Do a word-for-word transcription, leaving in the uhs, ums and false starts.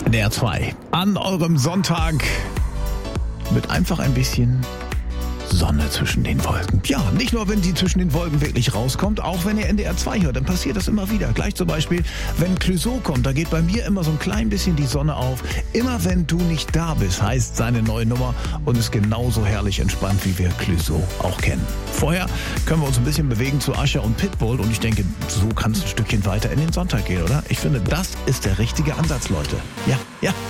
N D R zwei. An eurem Sonntag mit einfach ein bisschen Sonne zwischen den Wolken. Ja, nicht nur, wenn sie zwischen den Wolken wirklich rauskommt, auch wenn ihr N D R zwei hört, dann passiert das immer wieder. Gleich zum Beispiel, wenn Clouseau kommt, da geht bei mir immer so ein klein bisschen die Sonne auf. Immer wenn du nicht da bist, heißt seine neue Nummer und ist genauso herrlich entspannt, wie wir Clouseau auch kennen. Vorher können wir uns ein bisschen bewegen zu Usher und Pitbull und ich denke, so kann es ein Stückchen weiter in den Sonntag gehen, oder? Ich finde, das ist der richtige Ansatz, Leute. Ja, ja.